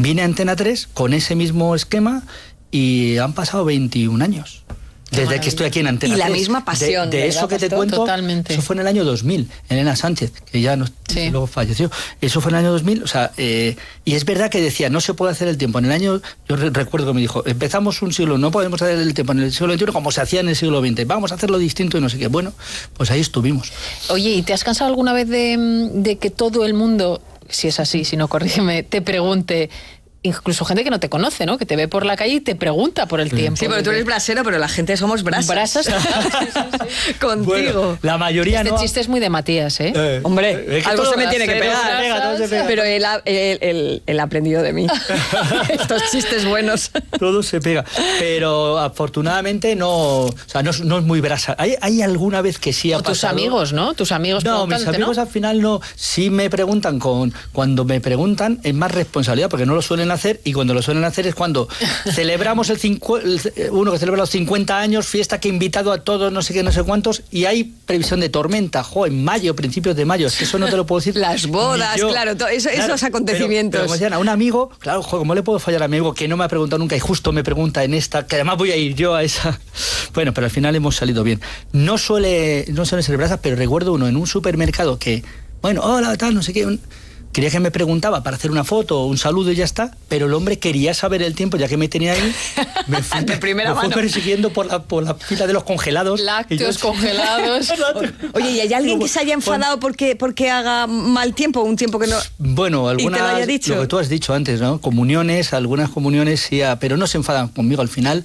Vine a Antena 3 con ese mismo esquema y han pasado 21 años. Desde que estoy aquí en Antena 3. Y la misma pasión. De eso que te cuento, totalmente. Eso fue en el año 2000. Elena Sánchez, que ya luego falleció. Eso fue en el año 2000. O sea, y es verdad que decía, no se puede hacer el tiempo. En el año, yo recuerdo que me dijo, empezamos un siglo, no podemos hacer el tiempo en el siglo XXI como se hacía en el siglo XX. Vamos a hacerlo distinto y no sé qué. Bueno, pues ahí estuvimos. Oye, ¿y te has cansado alguna vez de que todo el mundo, si es así, si no, corrígeme, te pregunte... Incluso gente que no te conoce, ¿no? Que te ve por la calle y te pregunta por el tiempo. Sí, pero tú eres brasero, pero la gente somos brasas. Brasas. Sí. Contigo. Bueno, la mayoría este chiste es muy de Matías, ¿eh? Hombre, algo se me tiene que pegar. Pero él ha aprendido de mí. Estos chistes buenos. Todo se pega. Pero afortunadamente no... O sea, no es muy brasa. Hay alguna vez que sí ha pasado... tus amigos, ¿no? Tus amigos No, mis amigos al final no. Sí me preguntan cuando me preguntan es más responsabilidad porque no lo suelen hacer, y cuando lo suelen hacer es cuando celebramos uno que celebra los 50 años, fiesta que he invitado a todos, no sé qué, no sé cuántos, y hay previsión de tormenta, en mayo, principios de mayo, eso no te lo puedo decir. Las bodas, claro, esos acontecimientos. Pero como decían, a un amigo, claro, ¿cómo le puedo fallar a mi amigo que no me ha preguntado nunca y justo me pregunta en esta, que además voy a ir yo a esa? Bueno, pero al final hemos salido bien. No suelen ser brasas, pero recuerdo uno en un supermercado que, bueno, hola, tal, no sé qué... Quería que me preguntaba para hacer una foto, un saludo y ya está, pero el hombre quería saber el tiempo, ya que me tenía ahí, me fue persiguiendo por la fila de los congelados. Lácteos congelados. Oye, ¿y hay alguien que se haya enfadado porque haga mal tiempo, un tiempo que no... Bueno, algunas, ¿y te lo haya dicho? Lo que tú has dicho antes, ¿no? Algunas comuniones sí, pero no se enfadan conmigo al final.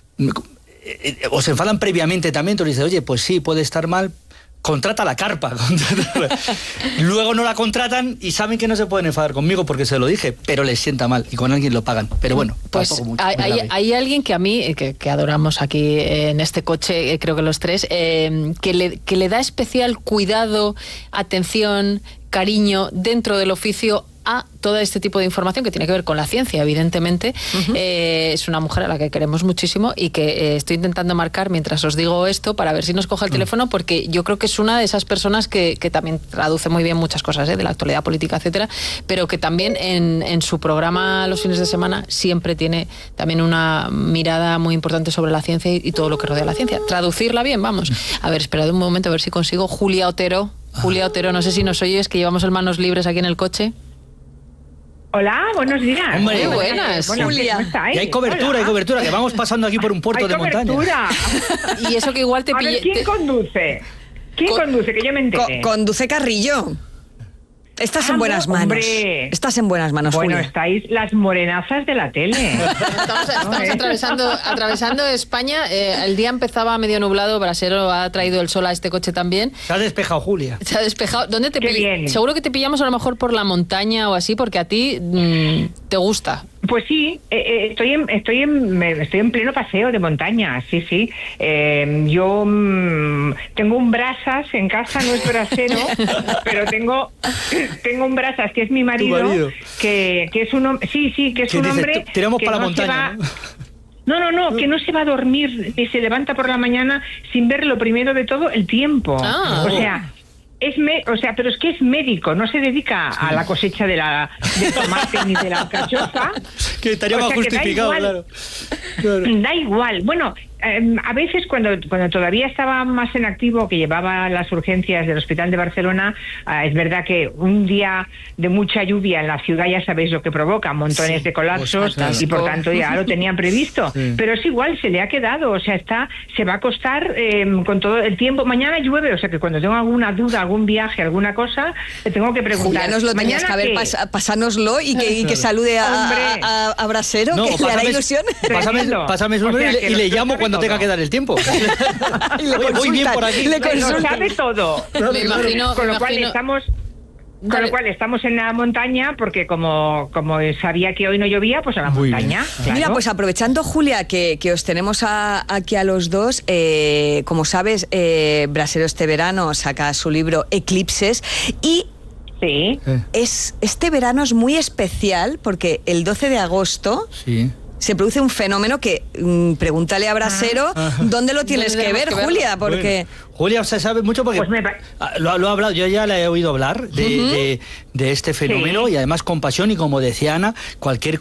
O se enfadan previamente también, tú dices, oye, pues sí, puede estar mal, contrata la carpa. Luego no la contratan y saben que no se pueden enfadar conmigo porque se lo dije, pero les sienta mal y con alguien lo pagan. Pero bueno, pues hay alguien que a mí, que adoramos aquí en este coche, creo que los tres, que le da especial cuidado, atención, cariño dentro del oficio a todo este tipo de información que tiene que ver con la ciencia, evidentemente. Es una mujer a la que queremos muchísimo y que estoy intentando marcar mientras os digo esto para ver si nos coge el teléfono, porque yo creo que es una de esas personas que también traduce muy bien muchas cosas de la actualidad política, etcétera, pero que también en su programa los fines de semana siempre tiene también una mirada muy importante sobre la ciencia y todo lo que rodea la ciencia. Traducirla bien, vamos. A ver, esperad un momento a ver si consigo. Julia Otero, no sé si nos oyes, que llevamos el manos libres aquí en el coche. Hola, buenos días. Muy buenas, Julia. Y hay cobertura, que vamos pasando aquí por un puerto de montaña. Y eso que igual te pille... ¿Quién conduce? ¿Quién conduce? Que yo me entere. Conduce Carrillo. Estás en buenas manos. Hombre. Estás en buenas manos, Bueno, Julia. estáis las morenazas de la tele. Estamos atravesando España. El día empezaba medio nublado. Brasero ha traído el sol a este coche también. Se ha despejado, Julia. Se ha despejado. ¿Dónde te pillamos? Seguro que te pillamos a lo mejor por la montaña o así, porque a ti te gusta. Pues sí, estoy en pleno paseo de montaña, sí. Yo tengo un brasas en casa, no es brasero, pero tengo un brasas que es mi marido, que es un hombre, que es un hombre. Tiramos que para la no montaña. No, que no se va a dormir ni se levanta por la mañana sin ver lo primero de todo el tiempo. Pero es que es médico, no se dedica a la cosecha de tomate ni de la alcachofa. Que estaría más justificado, claro. Da igual. Bueno, a veces cuando todavía estaba más en activo, que llevaba las urgencias del Hospital de Barcelona, es verdad que un día de mucha lluvia en la ciudad ya sabéis lo que provoca, montones de colapsos, y por tanto ya lo tenían previsto. Pero es igual, se le ha quedado, o sea, se va a acostar con todo el tiempo. Mañana llueve, o sea que cuando tengo alguna duda, algún viaje, alguna cosa, le tengo que preguntar. Julia, nos lo tenías que haber pasárnoslo y que salude a Brasero, no, que le hará ilusión. Pásame su número y le llamo cuando tenga que dar el tiempo. Voy bien por aquí. Lo sabe todo. Me imagino. Con lo cual estamos en la montaña, porque como sabía que hoy no llovía, pues a la montaña. Claro. Mira, pues aprovechando, Julia, que os tenemos aquí a los dos, como sabes, Brasero este verano saca su libro Eclipses y sí. Este verano es muy especial porque el 12 de agosto... Sí. Se produce un fenómeno que, pregúntale a Brasero, ¿dónde lo tienes que ver, Julia? Porque... Bueno, Julia se sabe mucho porque lo ha hablado, yo ya le he oído hablar de este fenómeno, y además con pasión, y como decía Ana, cualquier